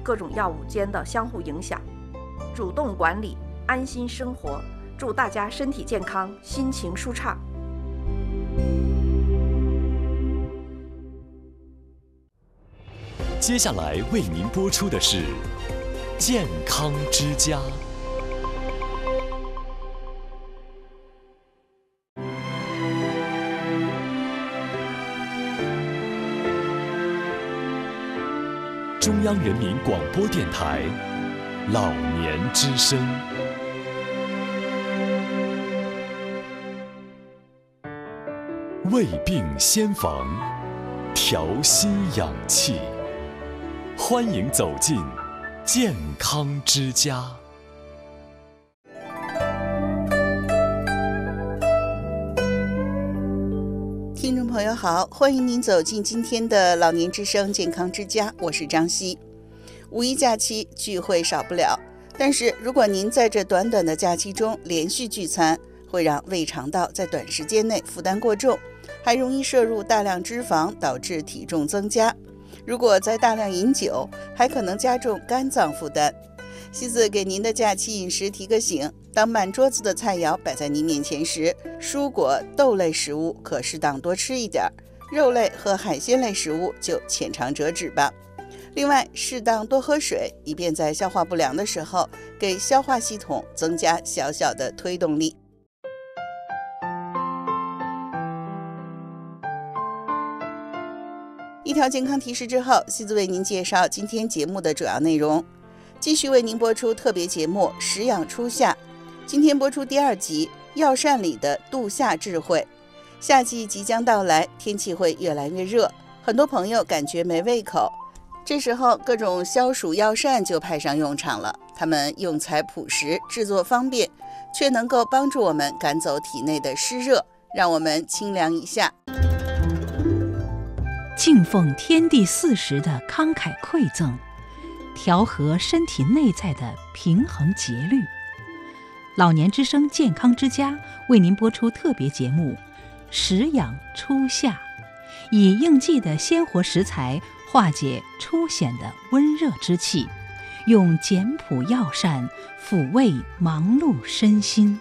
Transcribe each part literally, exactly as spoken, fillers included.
各种药物间的相互影响，主动管理，安心生活。祝大家身体健康，心情舒畅。 接下来为您播出的是健康之家。中央人民广播电台老年之声。胃病先防，调息养气。欢迎走进健康之家。 听众朋友好，欢迎您走进今天的老年之声健康之家，我是张希。五一假期聚会少不了，但是如果您在这短短的假期中连续聚餐，会让胃肠道在短时间内负担过重，还容易摄入大量脂肪，导致体重增加。如果再大量饮酒，还可能加重肝脏负担。西子给您的假期饮食提个醒，当满桌子的菜肴摆在您面前时，蔬果、豆类食物可适当多吃一点，肉类和海鲜类食物就浅尝辄止吧。另外，适当多喝水，以便在消化不良的时候，给消化系统增加小小的推动力。一条健康提示之后，西子为您介绍今天节目的主要内容。继续为您播出特别节目《食养初夏》，今天播出第二集《药膳里的度夏智慧》。夏季即将到来，天气会越来越热，很多朋友感觉没胃口，这时候各种消暑药膳就派上用场了。它们用材朴实，制作方便，却能够帮助我们赶走体内的湿热，让我们清凉一下。 敬奉天地四时的慷慨馈赠，调和身体内在的平衡节律。老年之声健康之家为您播出特别节目《食养初夏》，以应季的鲜活食材化解初显的温热之气，用简朴药膳抚慰忙碌身心。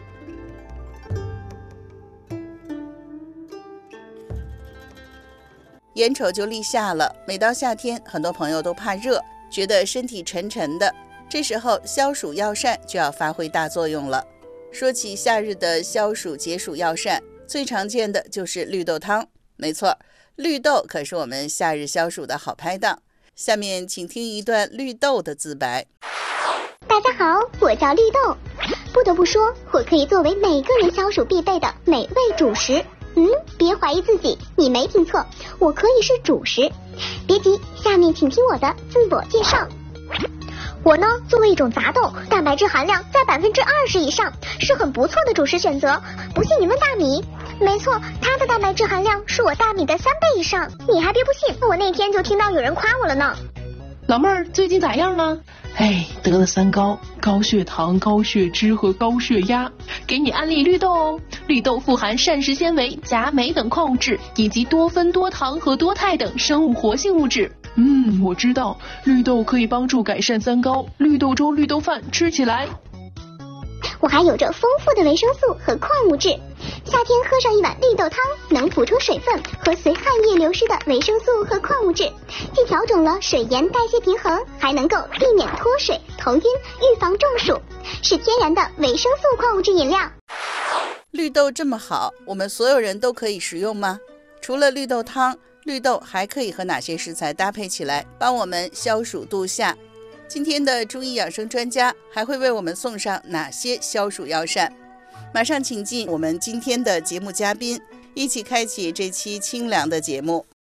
眼瞅就立夏了，每到夏天，很多朋友都怕热，觉得身体沉沉的，这时候消暑药膳就要发挥大作用了。说起夏日的消暑解暑药膳，最常见的就是绿豆汤。没错，绿豆可是我们夏日消暑的好拍档。下面请听一段绿豆的自白。 大家好，我叫绿豆。不得不说，我可以作为每个人消暑必备的美味主食。嗯，别怀疑自己，你没听错，我可以是主食。别急，下面请听我的自我介绍。我呢，作为一种杂豆，蛋白质含量在百分之二十以上，是很不错的主食选择。不信你问大米，没错，它的蛋白质含量是我大米的三倍以上。你还别不信，我那天就听到有人夸我了呢。 老妹儿最近咋样呢？哎，得了三高，高血糖、高血脂和高血压。给你安利绿豆哦，绿豆富含膳食纤维、钾、镁等矿物质，以及多酚、多糖和多肽等生物活性物质。嗯，我知道，绿豆可以帮助改善三高，绿豆粥、绿豆饭吃起来。 我还有着丰富的维生素和矿物质，夏天喝上一碗绿豆汤，能补充水分和随汗液流失的维生素和矿物质，既调整了水盐代谢平衡，还能够避免脱水、头晕，预防中暑，是天然的维生素矿物质饮料。 绿豆这么好，我们所有人都可以食用吗？除了绿豆汤，绿豆还可以和哪些食材搭配起来，帮我们消暑度夏？今天的中医养生专家还会为我们送上哪些消暑药膳？马上请进我们今天的节目嘉宾，一起开启这期清凉的节目。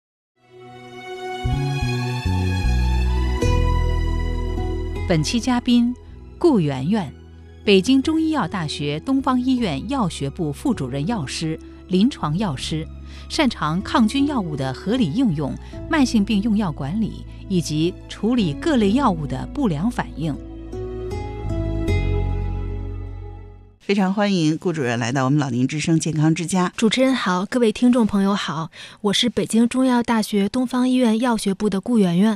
本期嘉宾顾媛媛，北京中医药大学东方医院药学部副主任药师、临床药师，擅长抗菌药物的合理应用、慢性病用药管理以及处理各类药物的不良反应。 非常欢迎顾主任来到我们老年之声健康之家。 主持人好，各位听众朋友好，我是北京中医药大学东方医院药学部的顾媛媛。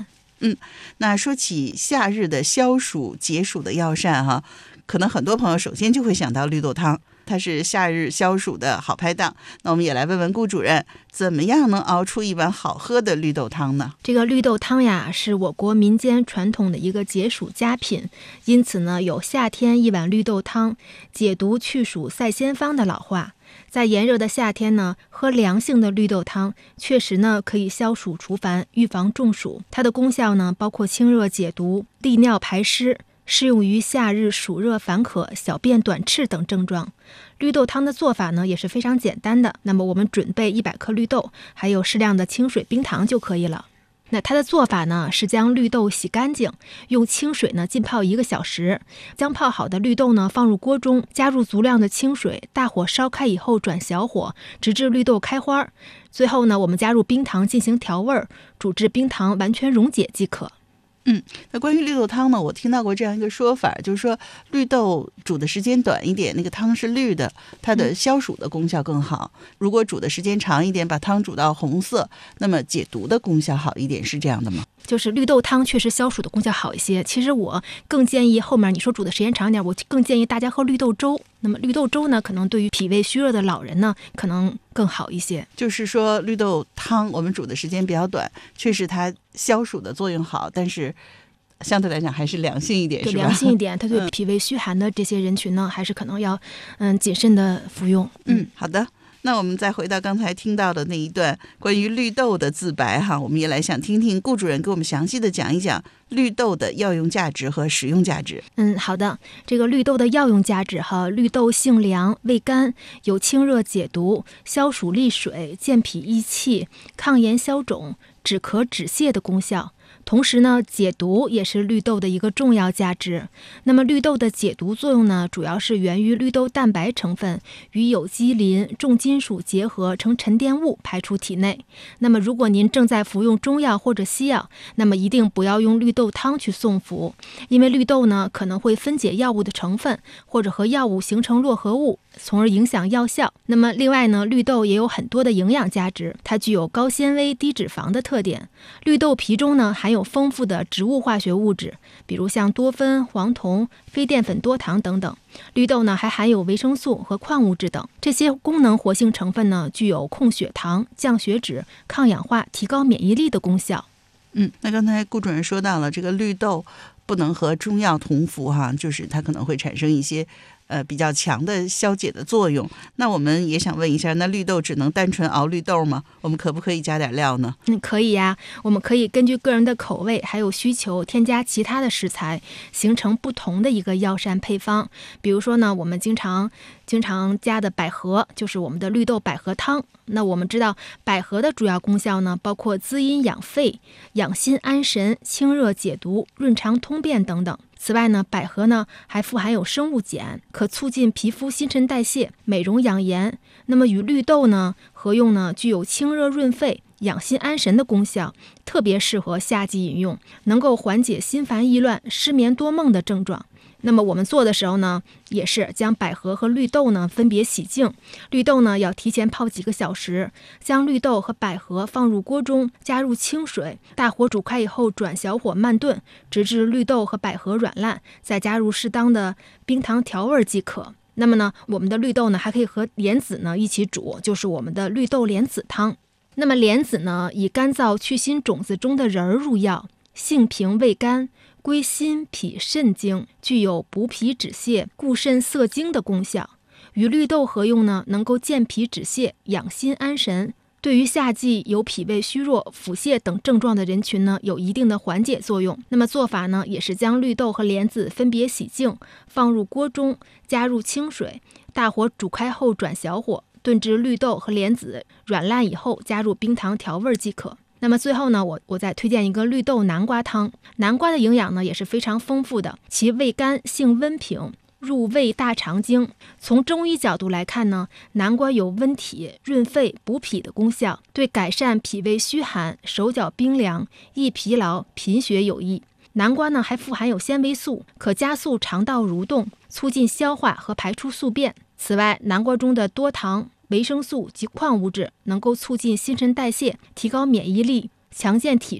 嗯，那说起夏日的消暑解暑的药膳哈，可能很多朋友首先就会想到绿豆汤，它是夏日消暑的好拍档。那我们也来问问顾主任，怎么样能熬出一碗好喝的绿豆汤呢？ 这个绿豆汤呀，是我国民间传统的一个解暑佳品，因此呢，有夏天一碗绿豆汤，解毒去暑赛先方的老话。在炎热的夏天呢，喝凉性的绿豆汤，确实呢可以消暑除烦，预防中暑。它的功效呢，包括清热解毒、利尿排湿，适用于夏日暑热烦渴、小便短赤等症状。绿豆汤的做法呢也是非常简单的，那么我们准备一百克绿豆，还有适量的清水、冰糖就可以了。那它的做法呢是将绿豆洗干净，用清水呢浸泡一个小时，将泡好的绿豆呢放入锅中，加入足量的清水，大火烧开以后转小火，直至绿豆开花。最后呢，我们加入冰糖进行调味，煮至冰糖完全溶解即可。 嗯，那关于绿豆汤呢，我听到过这样一个说法，就是说绿豆煮的时间短一点，那个汤是绿的，它的消暑的功效更好。如果煮的时间长一点，把汤煮到红色，那么解毒的功效好一点，是这样的吗？ 就是绿豆汤确实消暑的功效好一些。其实我更建议后面你说煮的时间长一点，我更建议大家喝绿豆粥。那么绿豆粥呢，可能对于脾胃虚弱的老人呢，可能更好一些。 就是说绿豆汤我们煮的时间比较短，确实它消暑的作用好，但是相对来讲还是凉性一点， 对， 是吧？ 凉性一点，它对脾胃虚寒的这些人群呢，还是可能要嗯谨慎的服用。 嗯，好的。那我们再回到刚才听到的那一段关于绿豆的自白哈，我们也来想听听顾主任给我们详细的讲一讲绿豆的药用价值和食用价值。 嗯，好的。这个绿豆的药用价值哈，绿豆性凉，味甘，有清热解毒、消暑利水、健脾益气、抗炎消肿、止咳止泻的功效。同时呢，解毒也是绿豆的一个重要价值。那么绿豆的解毒作用呢，主要是源于绿豆蛋白成分与有机磷、重金属结合成沉淀物排出体内。那么如果您正在服用中药或者西药，那么一定不要用绿豆汤去送服，因为绿豆呢可能会分解药物的成分，或者和药物形成络合物，从而影响药效。那么另外呢，绿豆也有很多的营养价值，它具有高纤维、低脂肪的特点。绿豆皮中呢含有丰富的植物化学物质，比如像多酚、黄酮、非淀粉多糖等等。绿豆呢还含有维生素和矿物质等，这些功能活性成分呢具有控血糖、降血脂、抗氧化、提高免疫力的功效。 嗯，那刚才顾主任说到了这个绿豆不能和中药同服哈，就是它可能会产生一些呃比较强的消解的作用。那我们也想问一下，那绿豆只能单纯熬绿豆吗？我们可不可以加点料呢？ 嗯，可以呀。我们可以根据个人的口味还有需求，添加其他的食材，形成不同的一个药膳配方。比如说呢，我们经常经常加的百合，就是我们的绿豆百合汤。那我们知道百合的主要功效呢，包括滋阴养肺、养心安神、清热解毒、润肠通便等等。此外呢，百合呢还富含有生物碱，可促进皮肤新陈代谢、美容养颜。那么与绿豆呢合用呢，具有清热润肺、养心安神的功效，特别适合夏季饮用，能够缓解心烦意乱、失眠多梦的症状。那么我们做的时候呢，也是将百合和绿豆呢分别洗净。绿豆呢要提前泡几个小时，将绿豆和百合放入锅中，加入清水，大火煮开以后转小火慢炖，直至绿豆和百合软烂，再加入适当的冰糖调味即可。那么呢，我们的绿豆呢还可以和莲子呢一起煮，就是我们的绿豆莲子汤。那么莲子呢，以干燥去心种子中的仁儿入药，性平味甘，归心脾肾经，具有补脾止泻、固肾涩精的功效。与绿豆合用呢，能够健脾止泻、养心安神，对于夏季有脾胃虚弱、腹泻等症状的人群呢，有一定的缓解作用。那么做法呢，也是将绿豆和莲子分别洗净，放入锅中，加入清水，大火煮开后转小火，炖至绿豆和莲子软烂以后，加入冰糖调味即可。那么最后呢，我我再推荐一个绿豆南瓜汤。南瓜的营养呢也是非常丰富的，其味甘，性温平，入胃大肠经。从中医角度来看呢，南瓜有温体、润肺、补脾的功效，对改善脾胃虚寒、手脚冰凉、易疲劳、贫血有益。南瓜呢还富含有纤维素，可加速肠道蠕动，促进消化和排出宿便。此外，南瓜中的多糖、维生素及矿物质能够促进新陈代谢，提高免疫力，强健体质。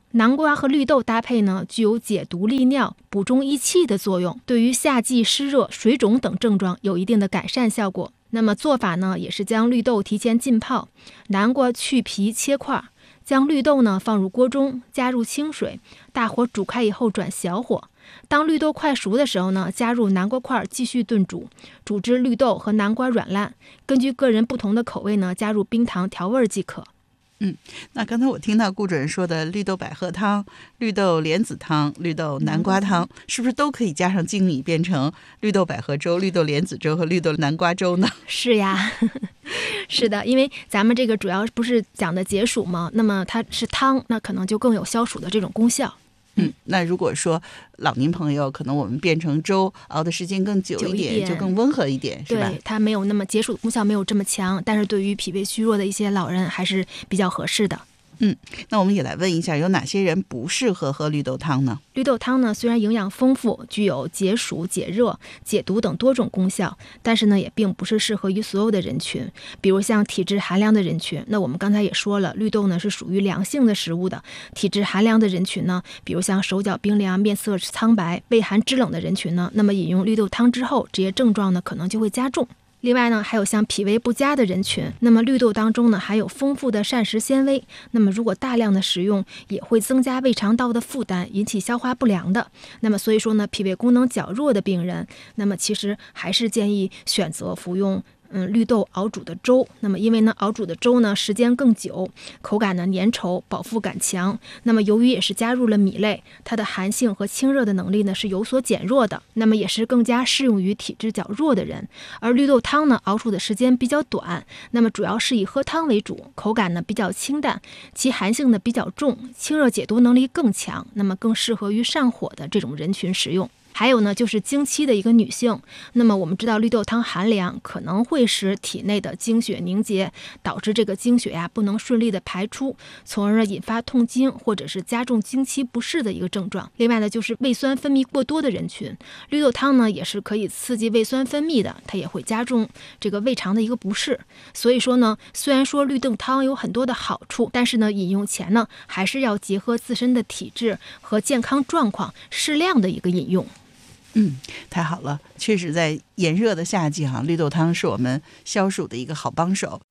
南瓜和绿豆搭配呢，具有解毒利尿、补中益气的作用，对于夏季湿热、水肿等症状有一定的改善效果。那么做法呢，也是将绿豆提前浸泡，南瓜去皮切块，将绿豆呢放入锅中，加入清水，大火煮开以后转小火。当绿豆快熟的时候呢，加入南瓜块继续炖煮，煮至绿豆和南瓜软烂。根据个人不同的口味呢，加入冰糖调味即可。 嗯，那刚才我听到顾主任说的绿豆百合汤、绿豆莲子汤、绿豆南瓜汤，嗯、是不是都可以加上精米变成绿豆百合粥、绿豆莲子粥和绿豆南瓜粥呢？ 是呀，是的，因为咱们这个主要不是讲的解暑嘛，那么它是汤，那可能就更有消暑的这种功效。 嗯，那如果说老年朋友，可能我们变成粥，熬的时间更久一点， 久一点就更温和一点，是吧？ 对，它没有那么解暑功效没有这么强，但是对于脾胃虚弱的一些老人还是比较合适的。 嗯，那我们也来问一下，有哪些人不适合喝绿豆汤呢？ 绿豆汤呢，虽然营养丰富，具有解暑、解热、解毒等多种功效，但是呢，也并不是适合于所有的人群。比如像体质寒凉的人群，那我们刚才也说了，绿豆呢是属于凉性的食物的。体质寒凉的人群呢，比如像手脚冰凉、面色苍白、畏寒肢冷的人群呢，那么饮用绿豆汤之后，这些症状呢可能就会加重。另外呢，还有像脾胃不佳的人群，那么绿豆当中呢含有丰富的膳食纤维，那么如果大量的食用，也会增加胃肠道的负担，引起消化不良的。那么所以说呢，脾胃功能较弱的病人，那么其实还是建议选择服用嗯，绿豆熬煮的粥。那么因为呢，熬煮的粥呢时间更久，口感呢粘稠，饱腹感强。那么由于也是加入了米类，它的寒性和清热的能力呢是有所减弱的，那么也是更加适用于体质较弱的人。而绿豆汤呢，熬煮的时间比较短，那么主要是以喝汤为主，口感呢比较清淡，其寒性呢比较重，清热解毒能力更强，那么更适合于上火的这种人群食用。还有呢，就是经期的一个女性，那么我们知道绿豆汤寒凉，可能会使体内的经血凝结，导致这个经血呀不能顺利的排出，从而引发痛经或者是加重经期不适的一个症状。另外呢，就是胃酸分泌过多的人群，绿豆汤呢也是可以刺激胃酸分泌的，它也会加重这个胃肠的一个不适。所以说呢，虽然说绿豆汤有很多的好处，但是呢，饮用前呢还是要结合自身的体质和健康状况，适量的一个饮用。 嗯，太好了，确实在炎热的夏季哈、啊，绿豆汤是我们消暑的一个好帮手。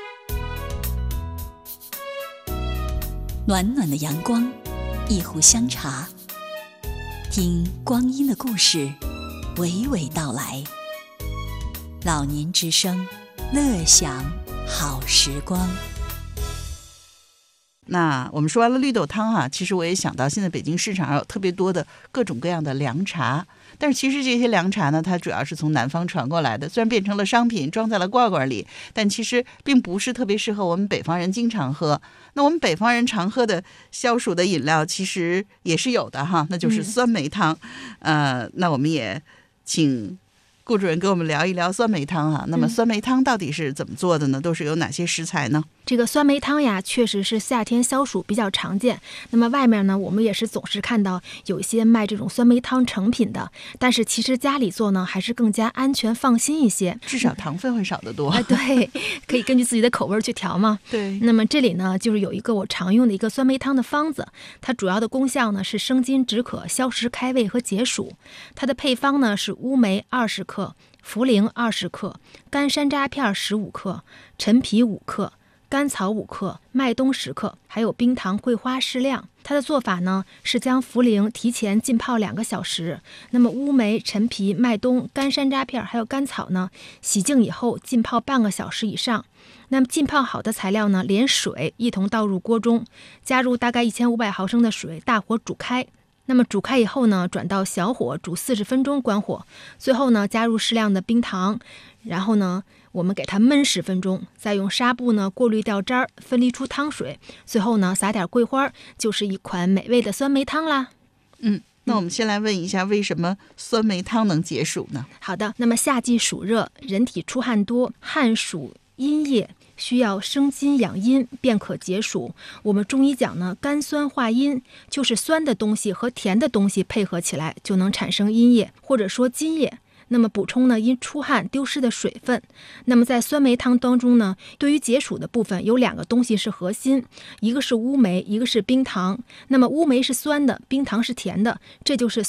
暖暖的阳光，一壶香茶，听光阴的故事，娓娓道来。老年之声，乐享好时光。 那我们说完了绿豆汤啊，其实我也想到现在北京市场上有特别多的各种各样的凉茶，但是其实这些凉茶呢，它主要是从南方传过来的，虽然变成了商品装在了罐罐里，但其实并不是特别适合我们北方人经常喝。那我们北方人常喝的消暑的饮料其实也是有的哈，那就是酸梅汤。嗯、呃，那我们也请顾主任给我们聊一聊酸梅汤哈、啊。那么酸梅汤到底是怎么做的呢？都是有哪些食材呢？ 这个酸梅汤呀，确实是夏天消暑比较常见。那么外面呢，我们也是总是看到有一些卖这种酸梅汤成品的，但是其实家里做呢，还是更加安全放心一些， 至少糖分会少得多。 啊，对，可以根据自己的口味去调嘛。 对。 那么这里呢，就是有一个我常用的一个酸梅汤的方子，它主要的功效呢是生津止渴、消食开胃和解暑。它的配方呢是乌梅二十克、茯苓二十克、干山楂片十五克、陈皮五克、甘草五克、麦冬十克，还有冰糖、桂花适量。它的做法呢是将茯苓提前浸泡两个小时，那么乌梅、陈皮、麦冬、干山楂片还有甘草呢，洗净以后浸泡半个小时以上。那么浸泡好的材料呢，连水一同倒入锅中，加入大概一千五百毫升的水，大火煮开。那么煮开以后呢，转到小火煮四十分钟，关火。最后呢，加入适量的冰糖，然后呢，我们给它焖十分钟，再用纱布呢过滤掉汁儿，分离出汤水。最后呢，撒点桂花，就是一款美味的酸梅汤啦。 嗯，那我们先来问一下，为什么酸梅汤能解暑呢？ 好的，那么夏季暑热，人体出汗多，汗属阴液，需要生津养阴，便可解暑。我们中医讲呢，甘酸化阴，就是酸的东西和甜的东西配合起来，就能产生阴液，或者说津液。 那么补充呢因出汗丢失的水分。那么在酸梅汤当中呢，对于解暑的部分有两个东西是核心，一个是乌梅，一个是冰糖。那么乌梅是酸的，冰糖是甜的，这就是